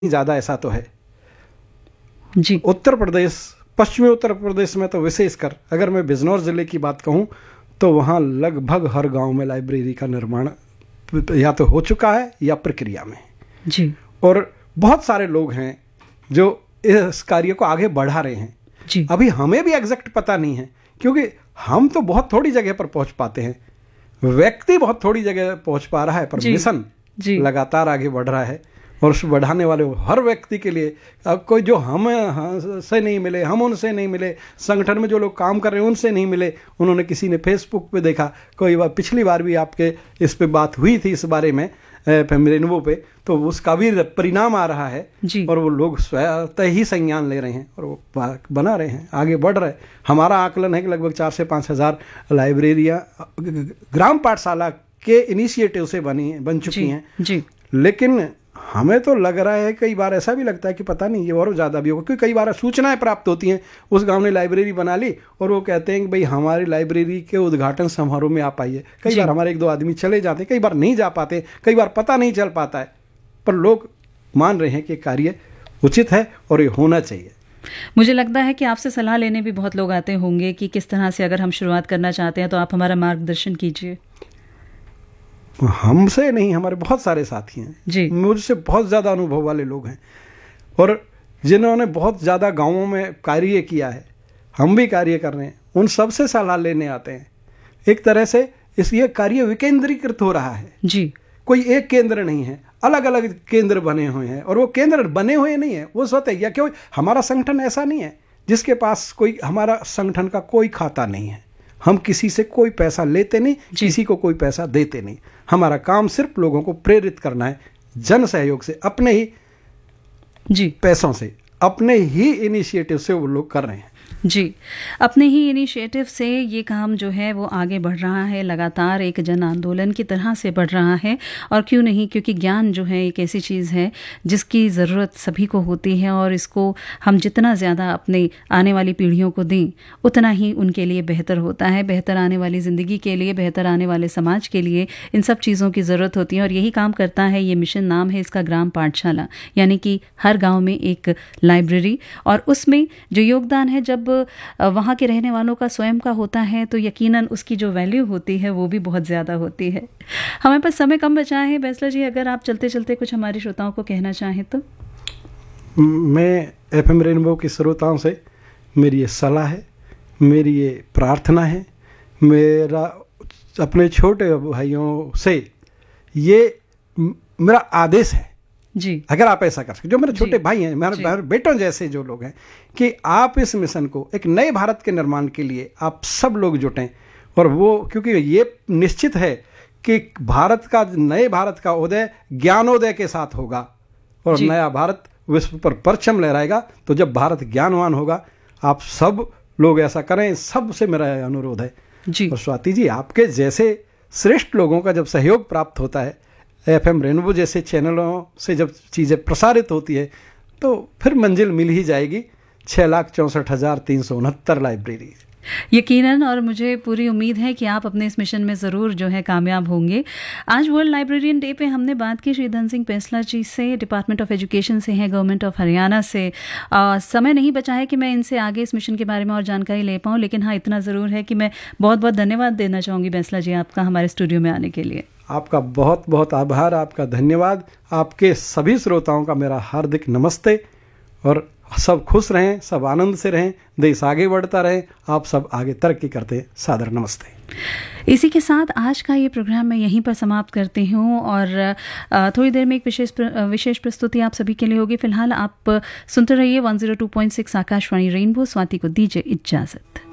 ज़्यादा ऐसा तो है जी। उत्तर प्रदेश, पश्चिमी उत्तर प्रदेश में तो विशेषकर अगर मैं बिजनौर ज़िले की बात कहूँ तो वहाँ लगभग हर गांव में लाइब्रेरी का निर्माण या तो हो चुका है या प्रक्रिया में जी। और बहुत सारे लोग हैं जो इस कार्य को आगे बढ़ा रहे हैं जी। अभी हमें भी एग्जैक्ट पता नहीं है क्योंकि हम तो बहुत थोड़ी जगह पर पहुंच पाते हैं, व्यक्ति बहुत थोड़ी जगह पहुंच पा रहा है, पर मिशन लगातार आगे बढ़ रहा है। और उस बढ़ाने वाले हर व्यक्ति के लिए अब कोई जो हम से नहीं मिले, हम उनसे नहीं मिले, संगठन में जो लोग काम कर रहे हैं उनसे नहीं मिले, उन्होंने किसी ने फेसबुक पे देखा, कोई बार पिछली बार भी आपके इस पे बात हुई थी इस बारे में FM रेनबो पे, तो उसका भी परिणाम आ रहा है और वो लोग स्वतः ही संज्ञान ले रहे हैं और वो बना रहे हैं, आगे बढ़ रहे हैं। हमारा आकलन है कि लगभग 4 से 5 हज़ार लाइब्रेरियाँ ग्राम पाठशाला के इनिशिएटिव से बन चुकी हैं जी। लेकिन हमें तो लग रहा है, कई बार ऐसा भी लगता है कि पता नहीं ये और ज़्यादा भी होगा, क्योंकि कई बार सूचनाएं प्राप्त होती हैं उस गांव ने लाइब्रेरी बना ली और वो कहते हैं कि भाई हमारी लाइब्रेरी के उद्घाटन समारोह में आप आइए। कई बार हमारे 1-2 आदमी चले जाते हैं, कई बार नहीं जा पाते, कई बार पता नहीं चल पाता है, पर लोग मान रहे हैं कि कार्य उचित है और ये होना चाहिए। मुझे लगता है कि आपसे सलाह लेने भी बहुत लोग आते होंगे कि किस तरह से अगर हम शुरुआत करना चाहते हैं तो आप हमारा मार्गदर्शन कीजिए। हमसे नहीं, हमारे बहुत सारे साथी हैं जी, मुझसे बहुत ज़्यादा अनुभव वाले लोग हैं और जिन्होंने बहुत ज़्यादा गांवों में कार्य किया है, हम भी कार्य कर रहे हैं, उन सब से सलाह लेने आते हैं। एक तरह से ये कार्य विकेंद्रीकृत हो रहा है जी। कोई एक केंद्र नहीं है, अलग अलग केंद्र बने हुए हैं और वो केंद्र बने हुए नहीं है, वो स्वतः, या क्यों हमारा संगठन ऐसा नहीं है जिसके पास कोई, हमारा संगठन का कोई खाता नहीं है, हम किसी से कोई पैसा लेते नहीं, किसी को कोई पैसा देते नहीं। हमारा काम सिर्फ लोगों को प्रेरित करना है, जन सहयोग से, अपने ही पैसों से, अपने ही इनिशिएटिव से वो लोग कर रहे हैं। जी, अपने ही इनिशिएटिव से ये काम जो है वो आगे बढ़ रहा है, लगातार एक जन आंदोलन की तरह से बढ़ रहा है। और क्यों नहीं, क्योंकि ज्ञान जो है एक ऐसी चीज़ है जिसकी ज़रूरत सभी को होती है और इसको हम जितना ज़्यादा अपने आने वाली पीढ़ियों को दें उतना ही उनके लिए बेहतर होता है, बेहतर आने वाली ज़िंदगी के लिए, बेहतर आने वाले समाज के लिए इन सब चीज़ों की ज़रूरत होती है। और यही काम करता है ये मिशन, नाम है इसका ग्राम पाठशाला, यानी कि हर गाँव में एक लाइब्रेरी। और उसमें जो योगदान है जब वहाँ के रहने वालों का स्वयं का होता है तो यकीनन उसकी जो वैल्यू होती है वो भी बहुत ज़्यादा होती है। हमें पास समय कम बचा है, बैसला जी, अगर आप चलते चलते कुछ हमारे श्रोताओं को कहना चाहें तो। मैं FM रेनबो के श्रोताओं से मेरी ये सलाह है, मेरी ये प्रार्थना है, मेरा अपने छोटे भाइयों से ये मेरा आदेश है जी, अगर आप ऐसा कर सकते, जो मेरे छोटे भाई हैं, मेरे बेटों जैसे जो लोग हैं, कि आप इस मिशन को, एक नए भारत के निर्माण के लिए आप सब लोग जुटें। और वो, क्योंकि ये निश्चित है कि भारत का, नए भारत का उदय ज्ञानोदय के साथ होगा और नया भारत विश्व पर परचम लहराएगा। तो जब भारत ज्ञानवान होगा, आप सब लोग ऐसा करें, सबसे मेरा अनुरोध है जी। और स्वाति जी, आपके जैसे श्रेष्ठ लोगों का जब सहयोग प्राप्त होता है, FM रेनबो जैसे चैनलों से जब चीज़ें प्रसारित होती है, तो फिर मंजिल मिल ही जाएगी 6,64,369 लाइब्रेरी। यकीनन, और मुझे पूरी उम्मीद है कि आप अपने इस मिशन में ज़रूर जो है कामयाब होंगे। आज वर्ल्ड लाइब्रेरियन डे पे हमने बात की श्री धन सिंह बैसला जी से, डिपार्टमेंट ऑफ एजुकेशन से हैं, गवर्नमेंट ऑफ हरियाणा से। समय नहीं बचा है कि मैं इनसे आगे इस मिशन के बारे में और जानकारी ले पाऊँ, लेकिन हाँ, इतना ज़रूर है कि मैं बहुत बहुत धन्यवाद देना चाहूँगी बैसला जी आपका हमारे स्टूडियो में आने के लिए। आपका बहुत बहुत आभार, आपका धन्यवाद। आपके सभी श्रोताओं का मेरा हार्दिक नमस्ते और सब खुश रहें, सब आनंद से रहें, देश आगे बढ़ता रहे, आप सब आगे तरक्की करते, सादर नमस्ते। इसी के साथ आज का ये प्रोग्राम मैं यहीं पर समाप्त करती हूँ और थोड़ी देर में एक विशेष प्रस्तुति आप सभी के लिए होगी। फिलहाल आप सुनते रहिए 102.6 आकाशवाणी रेनबो। स्वाति को दीजिए इजाजत।